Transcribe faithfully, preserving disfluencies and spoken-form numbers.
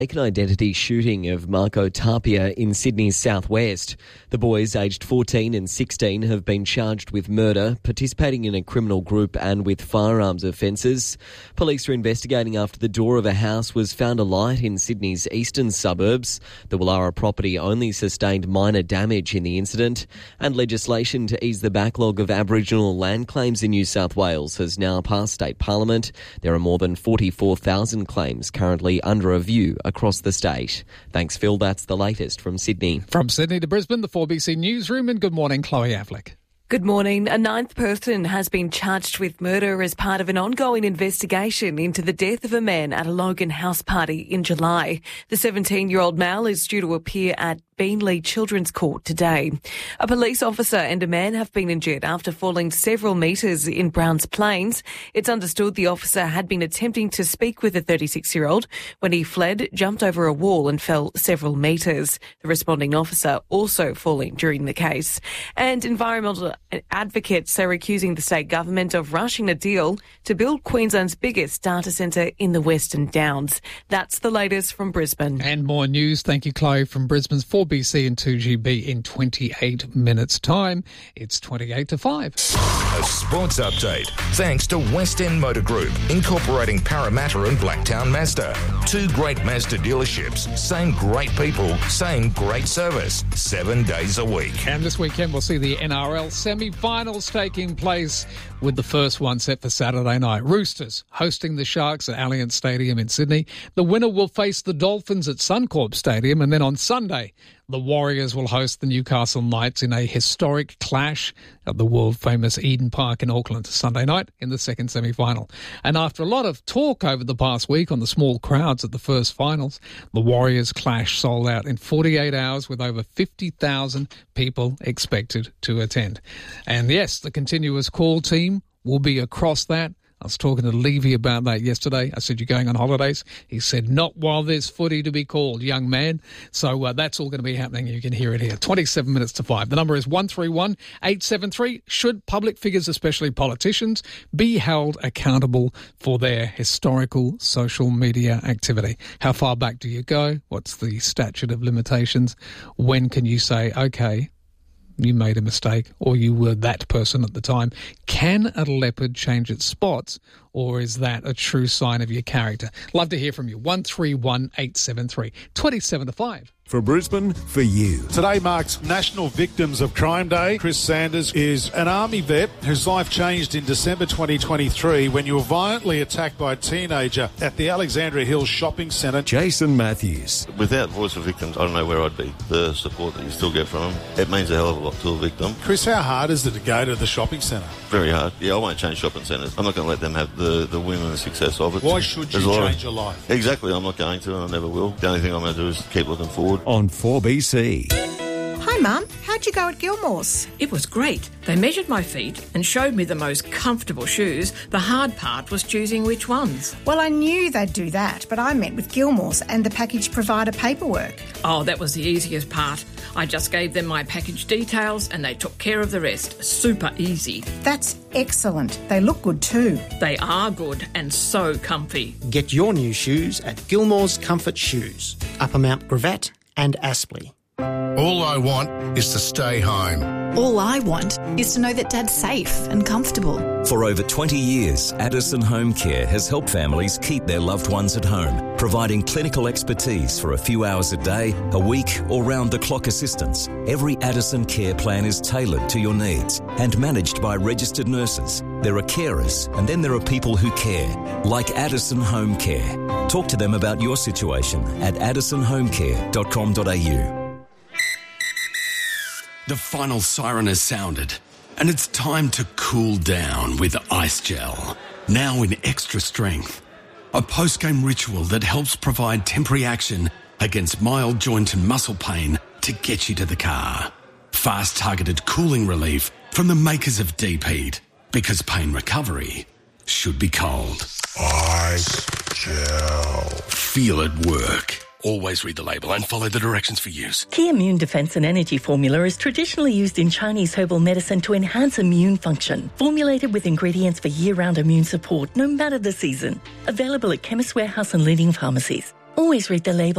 An identity shooting of Marco Tapia in Sydney's southwest. The boys, aged fourteen and sixteen, have been charged with murder, participating in a criminal group and with firearms offences. Police are investigating after the door of a house was found alight in Sydney's eastern suburbs. The Wallara property only sustained minor damage in the incident, and legislation to ease the backlog of Aboriginal land claims in New South Wales has now passed state parliament. There are more than forty-four thousand claims currently under review across the state. Thanks, Phil. That's the latest from Sydney. From Sydney to Brisbane, the four B C Newsroom, and good morning, Chloe Affleck. Good morning. A ninth person has been charged with murder as part of an ongoing investigation into the death of a man at a Logan house party in July. The seventeen-year-old male is due to appear at Beenleigh Children's Court today. A police officer and a man have been injured after falling several metres in Browns Plains. It's understood the officer had been attempting to speak with the thirty-six-year-old when he fled, jumped over a wall and fell several metres. The responding officer also falling during the case. And environmental advocates are accusing the state government of rushing a deal to build Queensland's biggest data centre in the Western Downs. That's the latest from Brisbane. And more news, thank you, Chloe, from Brisbane's four B C and two G B in twenty-eight minutes' time. It's twenty-eight to five. A sports update, thanks to West End Motor Group, incorporating Parramatta and Blacktown Mazda. Two great Mazda dealerships, same great people, same great service, seven days a week. And this weekend we'll see the N R L semi-finals taking place, with the first one set for Saturday night. Roosters hosting the Sharks at Allianz Stadium in Sydney. The winner will face the Dolphins at Suncorp Stadium, and then on Sunday, the Warriors will host the Newcastle Knights in a historic clash at the world-famous Eden Park in Auckland Sunday night in the second semi-final. And after a lot of talk over the past week on the small crowds at the first finals, the Warriors clash sold out in forty-eight hours with over fifty thousand people expected to attend. And yes, the continuous call team will be across that. I was talking to Levy about that yesterday. I said, you're going on holidays? He said, not while there's footy to be called, young man. So uh, that's all going to be happening. You can hear it here. twenty-seven minutes to five. The number is one three one, eight seven three. Should public figures, especially politicians, be held accountable for their historical social media activity? How far back do you go? What's the statute of limitations? When can you say, okay, you made a mistake, or you were that person at the time? Can a leopard change its spots, or is that a true sign of your character? Love to hear from you. one three one, eight seven three. twenty-seven to five. For Brisbane, for you. Today marks National Victims of Crime Day. Chris Sanders is an Army vet whose life changed in December twenty twenty-three when you were violently attacked by a teenager at the Alexandria Hills Shopping Centre. Jason Matthews. Without Voice of Victims, I don't know where I'd be. The support that you still get from them, it means a hell of a lot to a victim. Chris, how hard is it to go to the shopping centre? Very hard. Yeah, I won't change shopping centres. I'm not going to let them have the, the win and the success of it. Why should you change of, your life? Exactly, I'm not going to, and I never will. The only thing I'm going to do is keep looking forward. On four B C. Hi Mum, how'd you go at Gilmore's? It was great. They measured my feet and showed me the most comfortable shoes. The hard part was choosing which ones. Well, I knew they'd do that, but I meant with Gilmore's and the package provider paperwork. Oh, that was the easiest part. I just gave them my package details and they took care of the rest. Super easy. That's excellent. They look good too. They are good and so comfy. Get your new shoes at Gilmore's Comfort Shoes, Upper Mount Gravatt and Aspley. All I want is to stay home. All I want is to know that Dad's safe and comfortable. For over twenty years, Addison Home Care has helped families keep their loved ones at home, providing clinical expertise for a few hours a day, a week, or round-the-clock assistance. Every Addison care plan is tailored to your needs and managed by registered nurses. There are carers, and then there are people who care, like Addison Home Care. Talk to them about your situation at addison home care dot com dot a u. The final siren has sounded, and it's time to cool down with Ice Gel, now in extra strength. A post-game ritual that helps provide temporary action against mild joint and muscle pain to get you to the car. Fast targeted cooling relief from the makers of Deep Heat, because pain recovery should be cold. Ice Gel. Feel it work. Always read the label and follow the directions for use. Key Immune Defense and Energy Formula is traditionally used in Chinese herbal medicine to enhance immune function. Formulated with ingredients for year-round immune support, no matter the season. Available at Chemist Warehouse and leading pharmacies. Always read the label